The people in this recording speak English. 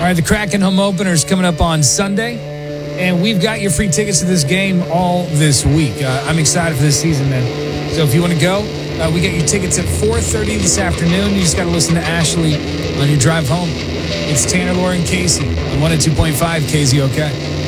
right, the Kraken home opener is coming up on Sunday, and we've got your free tickets to this game all this week. I'm excited for this season, man. So if you want to go, we got your tickets at 4:30 this afternoon. You just got to listen to Ashley on your drive home. It's Tanner, Laura, and Casey on 102.5 KZOK.